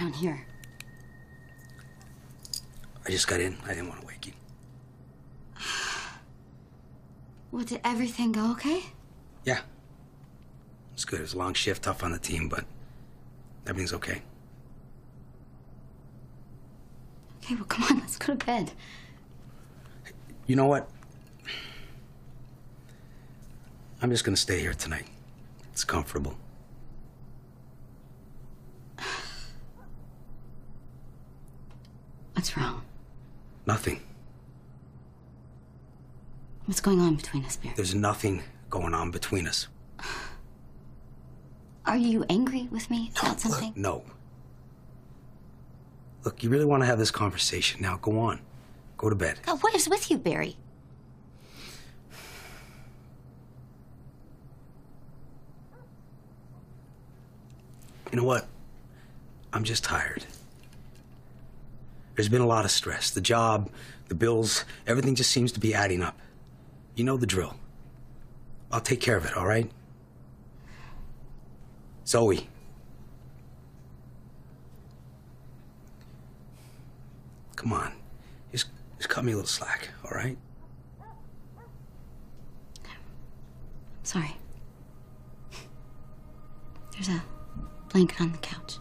down here? I just got in. I didn't want to wake you. Well, did everything go okay? Yeah. It's good. It was a long shift, tough on the team, but everything's okay. Okay, well, come on, let's go to bed. You know what? I'm just gonna stay here tonight. It's comfortable. What's wrong? Nothing. What's going on between us, Barry? There's nothing going on between us. Are you angry with me about something? Look, no. Look, you really want to have this conversation. Now, go on. Go to bed. God, what is with you, Barry? You know what? I'm just tired. There's been a lot of stress. The job, the bills, everything just seems to be adding up. You know the drill. I'll take care of it, all right? Zoe. Come on. Just cut me a little slack, all right? Sorry. There's a blanket on the couch.